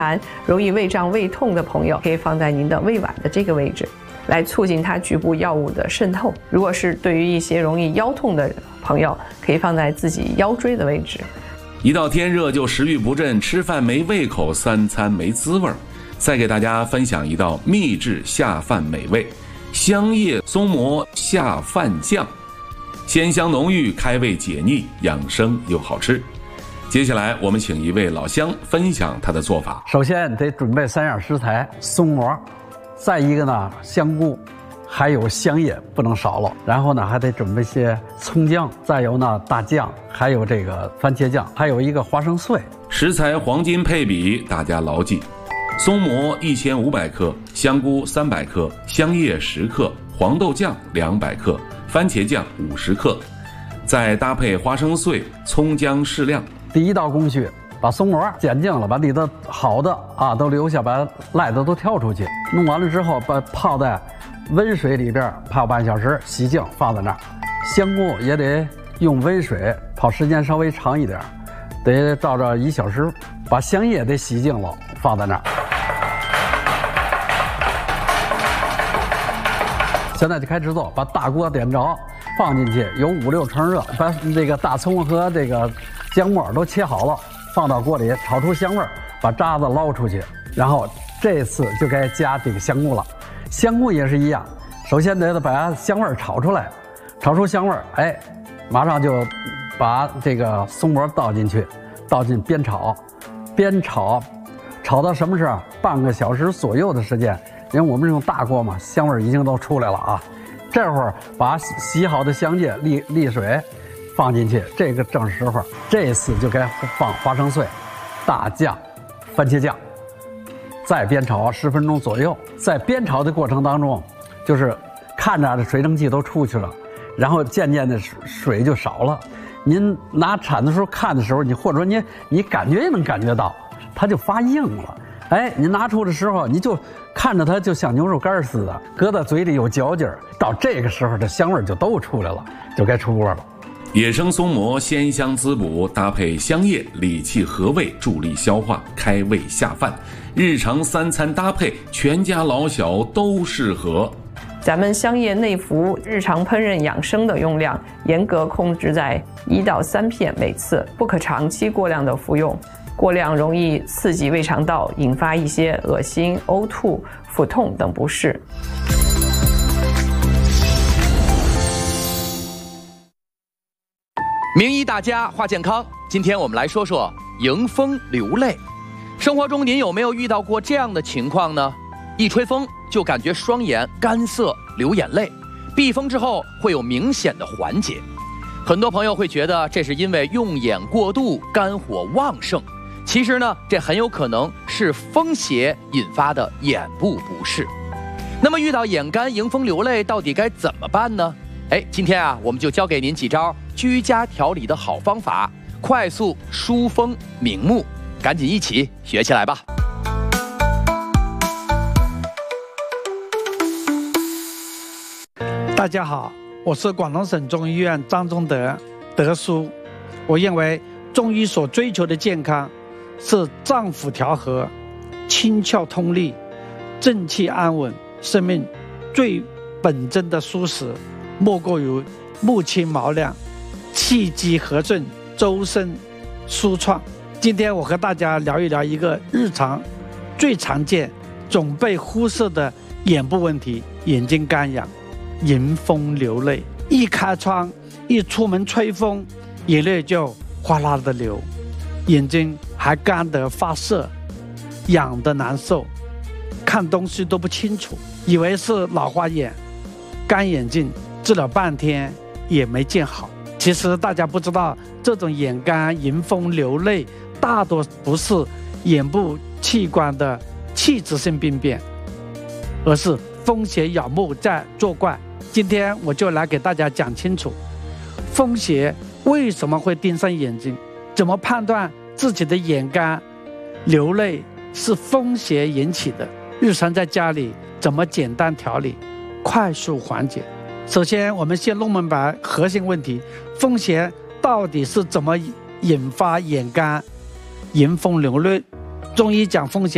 容易胃胀、胃痛的朋友，可以放在您的胃脘的这个位置，来促进它局部药物的渗透。如果是对于一些容易腰痛的朋友，可以放在自己腰椎的位置。 一到天热就食欲不振，吃饭没胃口，三餐没滋味。再给大家分享一道秘制下饭美味——香叶松蘑下饭酱，鲜香浓郁，开胃解腻，养生又好吃。接下来我们请一位老乡分享他的做法。 首先得准备3样食材：松蘑，再一个呢香菇，还有香叶不能少了。然后呢还得准备些葱姜，再有呢大酱，还有这个番茄酱，还有一个花生碎。 食材黄金配比，大家牢记：松蘑1500克，香菇300克，香叶10克，黄豆酱200克，番茄酱50克，再搭配花生碎、葱姜适量。 第一道工序，把松蘑剪净了，把里头好的都留下，把赖的都挑出去。弄完了之后，把泡在温水里边泡半小时，洗净放在那儿。香菇也得用温水泡时间稍微长一点，得照着1小时。把香叶得洗净了，放在那儿。现在就开始制作，把大锅点着，放进去，有5、6成热，把这个大葱和这个姜末都切好了，放到锅里炒出香味儿，把渣子捞出去。然后这次就该加这个香菇了。香菇也是一样，首先得把香味儿炒出来，炒出香味儿，马上就把这个松蘑倒进去，煸炒，炒到什么时候？半个小时左右的时间。因为我们是用大锅嘛，香味已经都出来了啊。这会儿把洗好的香叶沥水放进去，这个正时候。这次就该放花生碎、大酱、番茄酱，再煸炒10分钟左右。在煸炒的过程当中，就是看着这水蒸气都出去了，然后渐渐的水就少了。您拿铲子时候看的时候，或者说你感觉也能感觉到，它就发硬了。你拿出的时候，你就看着它就像牛肉干似的，搁在嘴里有嚼劲儿。到这个时候，这香味就都出来了，就该出锅了。 野生松蘑鲜香滋补，搭配香叶理气和胃，助力消化，开胃下饭。日常3餐搭配，全家老小都适合。 咱们香叶内服，日常烹饪养生的用量严格控制在1到3片每次，不可长期过量的服用。过量容易刺激胃肠道，引发一些恶心、呕吐、腹痛等不适。 名医大家话健康，今天我们来说说迎风流泪。生活中您有没有遇到过这样的情况呢？一吹风就感觉双眼干涩，流眼泪，避风之后会有明显的缓解。很多朋友会觉得这是因为用眼过度，肝火旺盛。其实呢，这很有可能是风邪引发的眼部不适。那么遇到眼干、迎风流泪，到底该怎么办呢？今天我们就教给您几招居家调理的好方法，快速疏风明目，赶紧一起学起来吧。 大家好，我是广东省中医院张忠德叔。我认为中医所追求的健康是脏腑调和、清窍通利、正气安稳，生命最本真的舒适，莫过于目清毛亮、气机和顺、周身舒畅。今天我和大家聊一聊一个日常最常见、总被忽视的眼部问题——眼睛干痒、迎风流泪。一开窗，一出门吹风，眼泪就哗啦的流，眼睛还干得发涩，痒得难受，看东西都不清楚，以为是老花眼、干眼症，治了半天也没见好。其实大家不知道，这种眼干、迎风流泪大多不是眼部器官的器质性病变，而是风邪咬目在作怪。今天我就来给大家讲清楚，风邪为什么会盯上眼睛，怎么判断自己的眼干流泪是风邪引起的，日常在家里怎么简单调理，快速缓解。首先我们先弄明白核心问题，风邪到底是怎么引发眼干、迎风流泪。中医讲风邪